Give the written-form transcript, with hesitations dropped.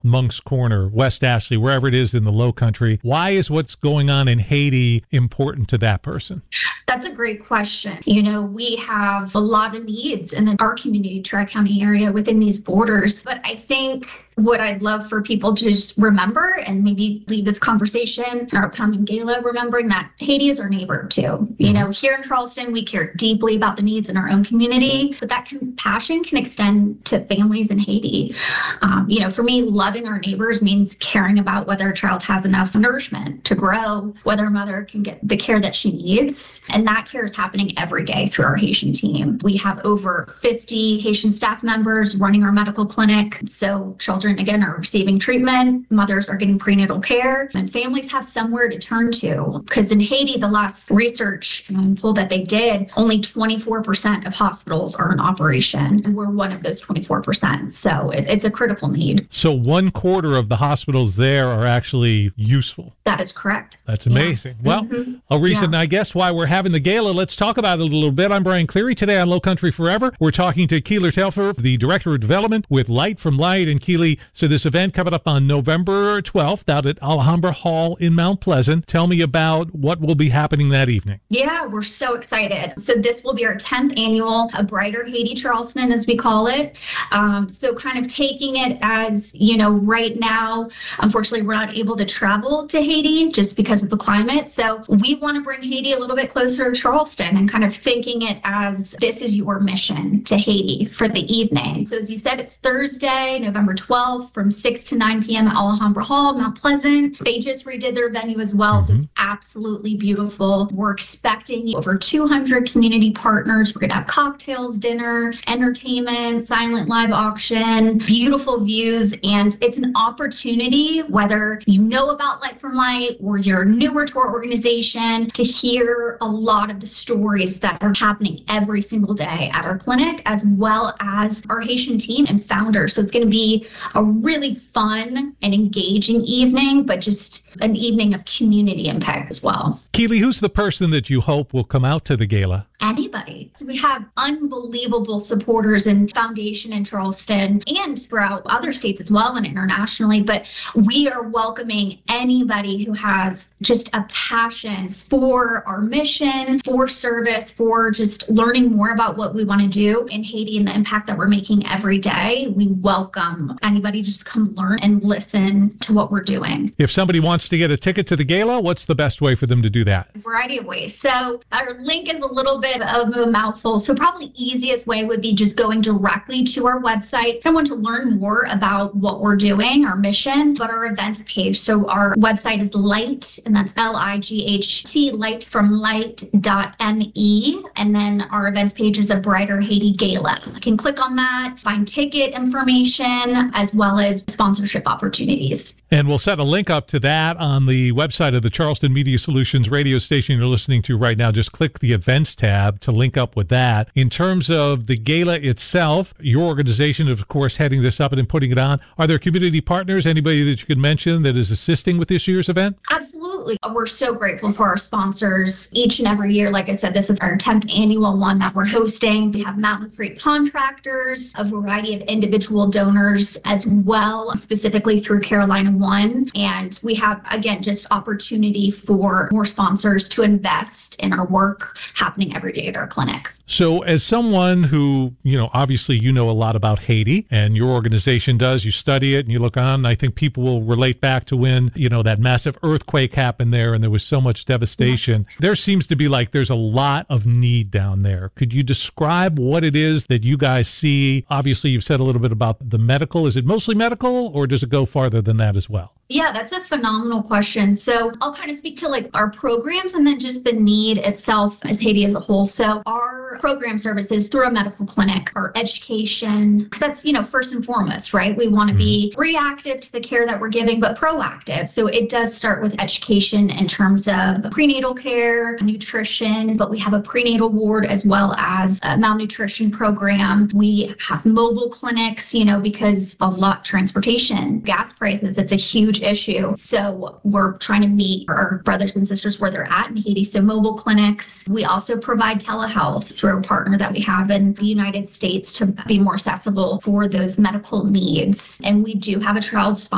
Moncks Corner, West Ashley, wherever it is in the Low Country. Why is what's going on in Haiti important to that person? That's a great question. We have a lot of needs in our community, Tri-County area within these borders. But I think what I'd love for people to just remember and maybe leave this conversation, our upcoming gala, remembering that Haiti is our neighbor too. Here in Charleston, we care deeply about the needs in our own community, but that compassion can extend to families in Haiti. For me, loving our neighbors means caring about whether a child has enough nourishment to grow, whether a mother can get the care that she needs. And that care is happening every day through our Haitian team. We have over 50 Haitian staff members running our medical clinic. So children, again, are receiving treatment, mothers are getting prenatal care, and families have somewhere to turn to. Because in Haiti, the last research poll that they did, only 24% of hospitals are in operation, and we're one of those 24%. So it's a critical need. So 1/4 of the hospitals there are actually useful. That is correct. That's amazing. Yeah. Well, a reason, I guess, why we're having the gala. Let's talk about it a little bit. I'm Brian Cleary. Today on Low Country Forever, we're talking to Keeler Telfer, the Director of Development with Light from Light. And Keely, so this event coming up on November 12th out at Alhambra Hall in Mount Pleasant. Tell me about what will be happening that evening. Yeah, we're so excited. So this will be our 10th annual A Brighter Haiti Charleston, as we call it. So kind of taking it as, right now, unfortunately, we're not able to travel to Haiti just because of the climate. So we want to bring Haiti a little bit closer to Charleston and kind of thinking it as this is your mission to Haiti for the evening. So as you said, it's Thursday, November 12th from 6 to 9 p.m. at Alhambra Hall, Mount Pleasant. They just redid their venue as well, so it's absolutely beautiful. We're expecting over 200 community partners. We're going to have cocktails, dinner, entertainment, silent live auction, beautiful views, and it's an opportunity, whether you know about Light from Light or you're newer to our organization, to hear a lot of the stories that are happening every single day at our clinic, as well as our Haitian team and founders. So it's going to be a really fun and engaging evening, but just an evening of community impact as well. Keely, who's the person that you hope will come out to the gala? Anybody. So we have unbelievable supporters in Foundation in Charleston and throughout other states as well and internationally, but we are welcoming anybody who has just a passion for our mission, for service, for just learning more about what we want to do in Haiti and the impact that we're making every day. We welcome anybody to just come learn and listen to what we're doing. If somebody wants to get a ticket to the gala, what's the best way for them to do that? A variety of ways. So our link is a little bit of a mouthful. So probably easiest way would be just going directly to our website. I want to learn more about what we're doing, our mission, but our events page. So our website is Light, and that's LIGHT, lightfromlight.me. And then our events page is A Brighter Haiti Gala. You can click on that, find ticket information, as well as sponsorship opportunities. And we'll set a link up to that on the website of the Charleston Media Solutions radio station you're listening to right now. Just click the events tab to link up with that. In terms of the gala itself, your organization is, of course, heading this up and putting it on. Are there community partners, anybody that you could mention that is assisting with this year's event? Absolutely. We're so grateful for our sponsors each and every year. Like I said, this is our 10th annual one that we're hosting. We have Mountain Creek contractors, a variety of individual donors as well, specifically through Carolina One. And we have, again, just opportunity for more sponsors to invest in our work happening every day at our clinic. So as someone who, obviously you know a lot about Haiti and your organization does, you study it and you look on, I think people will relate back to when, that massive earthquake happened there and there was so much devastation. Yeah. There seems to be there's a lot of need down there. Could you describe what it is that you guys see? Obviously, you've said a little bit about the medical. Is it mostly medical or does it go farther than that as well? Yeah, that's a phenomenal question. So I'll kind of speak to our programs and then just the need itself as Haiti as a whole. So our program services through a medical clinic, our education, because that's, first and foremost, right? We want to be reactive to the care that we're giving, but proactive. So it does start with education in terms of prenatal care, nutrition, but we have a prenatal ward as well as a malnutrition program. We have mobile clinics, because a lot transportation, gas prices, it's a huge issue. So we're trying to meet our brothers and sisters where they're at in Haiti. So mobile clinics. We also provide telehealth through a partner that we have in the United States to be more accessible for those medical needs. And we do have a child